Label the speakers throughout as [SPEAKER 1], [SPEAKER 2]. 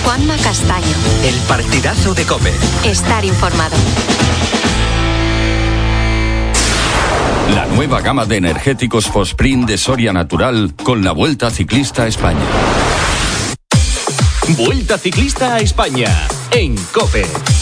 [SPEAKER 1] Juanma Castaño.
[SPEAKER 2] El partidazo de COPE.
[SPEAKER 1] Estar informado.
[SPEAKER 3] La nueva gama de energéticos Fosprint de Soria Natural con la Vuelta Ciclista a España.
[SPEAKER 4] Vuelta Ciclista a España en COPE.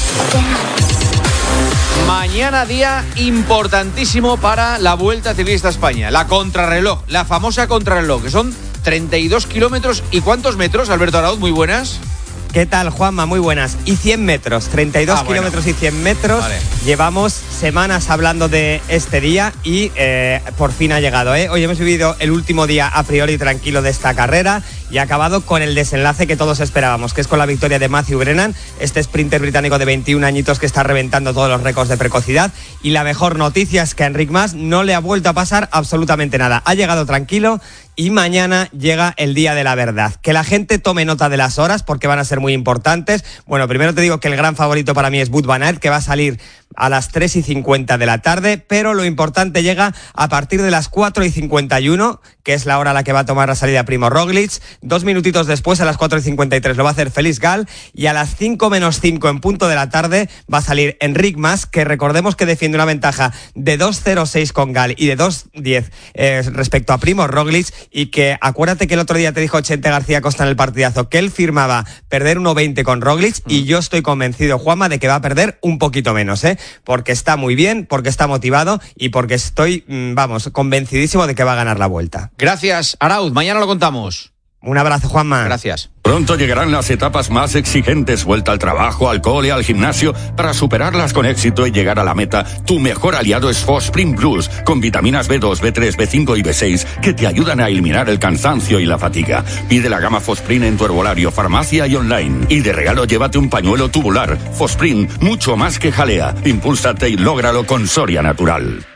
[SPEAKER 5] Mañana día importantísimo para la Vuelta Ciclista a España. La contrarreloj, la famosa contrarreloj, que son 32 kilómetros. ¿Y cuántos metros, Alberto Arauz? Muy buenas.
[SPEAKER 6] ¿Qué tal, Juanma? Muy buenas. Y 100 metros, 32 kilómetros y 100 metros. Vale. Llevamos semanas hablando de este día y por fin ha llegado. Hoy hemos vivido el último día a priori tranquilo de esta carrera y ha acabado con el desenlace que todos esperábamos, que es con la victoria de Matthew Brennan, este sprinter británico de 21 añitos que está reventando todos los récords de precocidad. Y la mejor noticia es que a Enric Mas no le ha vuelto a pasar absolutamente nada. Ha llegado tranquilo y mañana llega el día de la verdad. Que la gente tome nota de las horas porque van a ser muy importantes. Bueno, primero te digo que el gran favorito para mí es Wout van Aert, que va a salir a las 3:50 de la tarde, pero lo importante llega a partir de las 4:51, que es la hora a la que va a tomar la salida Primož Roglič. 2 minutitos después, a las 4:53, lo va a hacer Felix Gall, y a las 5 menos 5 en punto de la tarde va a salir Enric Mas, que recordemos que defiende una ventaja de 2:06 con Gall y de 2:10 respecto a Primož Roglič, y que acuérdate que el otro día te dijo Chente García Costa en el partidazo que él firmaba perder 1:20 con Roglič, y yo estoy convencido, Juanma, de que va a perder un poquito menos, porque está muy bien, porque está motivado y porque estoy, convencidísimo de que va a ganar la Vuelta.
[SPEAKER 5] Gracias, Arauz. Mañana lo contamos.
[SPEAKER 6] Un abrazo, Juanma.
[SPEAKER 5] Gracias.
[SPEAKER 3] Pronto llegarán las etapas más exigentes, vuelta al trabajo, al cole, al gimnasio. Para superarlas con éxito y llegar a la meta, tu mejor aliado es Fosprint Plus, con vitaminas B2, B3, B5 y B6, que te ayudan a eliminar el cansancio y la fatiga. Pide la gama Fosprint en tu herbolario, farmacia y online. Y de regalo llévate un pañuelo tubular. Fosprint, mucho más que jalea. Impúlsate y lógralo con Soria Natural.